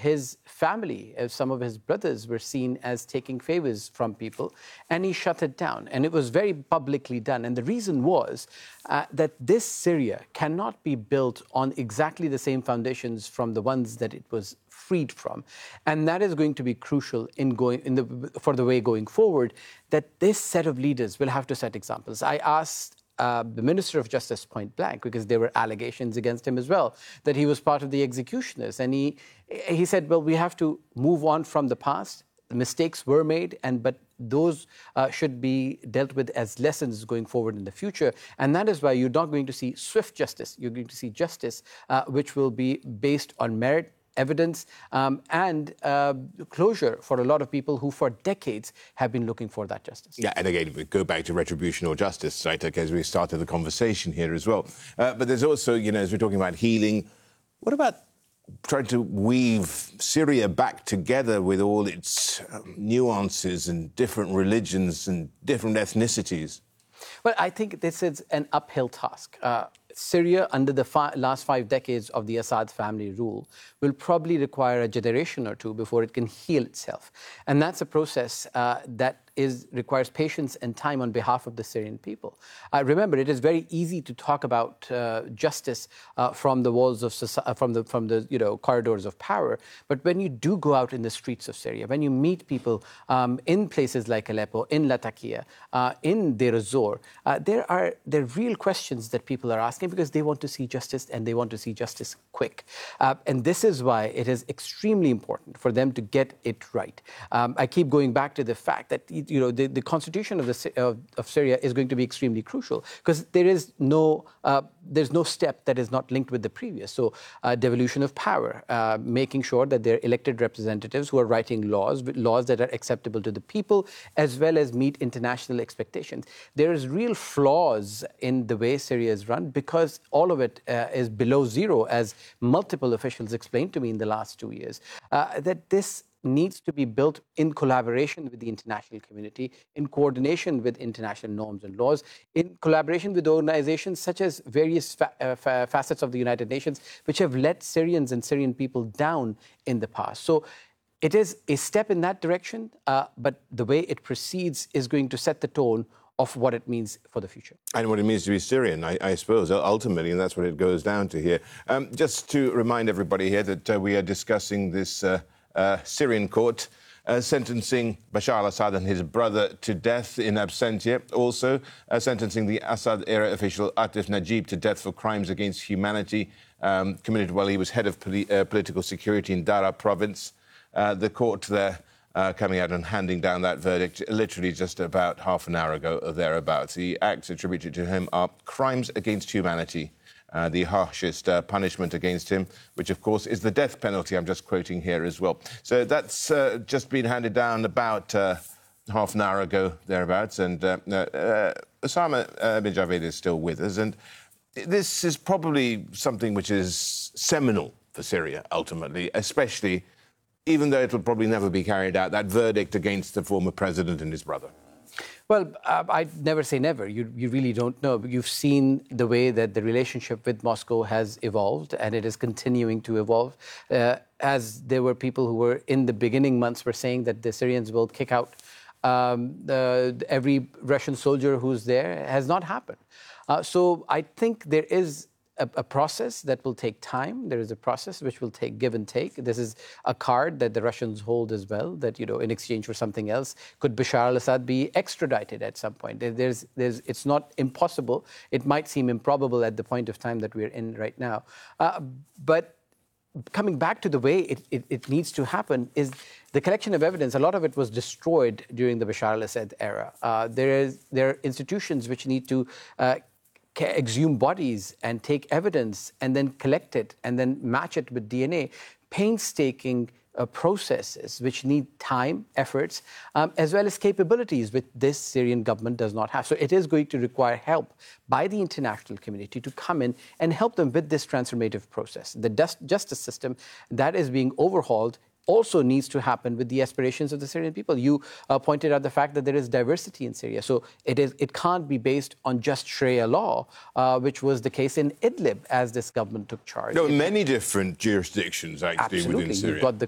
his family, some of his brothers were seen as taking favors from people, and he shut it down. And it was very publicly done. And the reason was that this Syria cannot be built on exactly the same foundations from the ones that it was freed from. And that is going to be crucial for the way going forward, that this set of leaders will have to set examples. I asked the Minister of Justice point blank, because there were allegations against him as well, that he was part of the executioners. And he said, well, we have to move on from the past. The mistakes were made, but those should be dealt with as lessons going forward in the future. And that is why you're not going to see swift justice. You're going to see justice which will be based on merit, evidence, and closure for a lot of people who for decades have been looking for that justice. Yeah, and again, we go back to retribution or justice, right, as we started the conversation here as well. But there's also, as we're talking about healing, what about trying to weave Syria back together with all its nuances and different religions and different ethnicities? Well, I think this is an uphill task. Syria, under the last 5 decades of the Assad family rule, will probably require a generation or two before it can heal itself. And that's a process that requires patience and time on behalf of the Syrian people. Remember, it is very easy to talk about justice from the walls of from the corridors of power. But when you do go out in the streets of Syria, when you meet people in places like Aleppo, in Latakia, in Deir ez-Zor, there are real questions that people are asking because they want to see justice, and they want to see justice quick. And this is why it is extremely important for them to get it right. I keep going back to the fact that the constitution of Syria is going to be extremely crucial, because there's no step that is not linked with the previous. So devolution of power, making sure that they're elected representatives who are writing laws that are acceptable to the people, as well as meet international expectations. There is real flaws in the way Syria is run, because all of it is below zero, as multiple officials explained to me in the last 2 years, that this needs to be built in collaboration with the international community, in coordination with international norms and laws, in collaboration with organizations such as various facets of the United Nations, which have let Syrians and Syrian people down in the past. So it is a step in that direction, but the way it proceeds is going to set the tone of what it means for the future. And what it means to be Syrian, I suppose, ultimately, and that's what it goes down to here. Just to remind everybody here that we are discussing this Syrian court sentencing Bashar al-Assad and his brother to death in absentia. Also sentencing the Assad-era official Atif Najib to death for crimes against humanity committed while he was head of political security in Daraa province. The court there coming out and handing down that verdict literally just about half an hour ago or thereabouts. The acts attributed to him are crimes against humanity. The harshest punishment against him, which, of course, is the death penalty. I'm just quoting here as well. So that's just been handed down about half an hour ago, thereabouts. And Osama bin Javed is still with us. And this is probably something which is seminal for Syria, ultimately, especially, even though it will probably never be carried out, that verdict against the former president and his brother. Well, I'd never say never. You really don't know. You've seen the way that the relationship with Moscow has evolved, and it is continuing to evolve. As there were people who were in the beginning months were saying that the Syrians will kick out every Russian soldier who's there, has not happened. So I think there is a process that will take time. There is a process which will take give and take. This is a card that the Russians hold as well, that, in exchange for something else, could Bashar al-Assad be extradited at some point? It's not impossible. It might seem improbable at the point of time that we're in right now. But coming back to the way it needs to happen is the collection of evidence. A lot of it was destroyed during the Bashar al-Assad era. There are institutions which need to exhume bodies and take evidence and then collect it and then match it with DNA. Painstaking processes which need time, efforts, as well as capabilities which this Syrian government does not have. So it is going to require help by the international community to come in and help them with this transformative process. The justice system that is being overhauled also needs to happen with the aspirations of the Syrian people. You pointed out the fact that there is diversity in Syria. So it can't be based on just Sharia law, which was the case in Idlib as this government took charge. No, many different jurisdictions, actually, absolutely. Within Syria. You've got the